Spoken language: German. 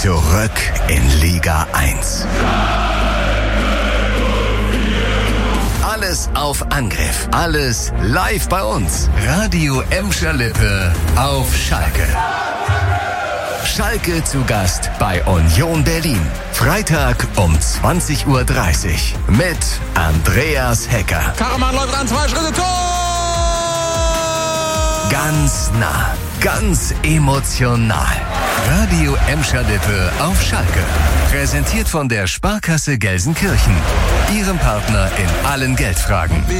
Zurück in Liga 1. Alles auf Angriff. Alles live bei uns. Radio Emscher Lippe auf Schalke. Schalke zu Gast bei Union Berlin. Freitag um 20:30 Uhr mit Andreas Hecker. Karaman läuft an, 2 Schritte, Tor! Ganz nah, ganz emotional. Radio Emscher Lippe auf Schalke. Präsentiert von der Sparkasse Gelsenkirchen. Ihrem Partner in allen Geldfragen.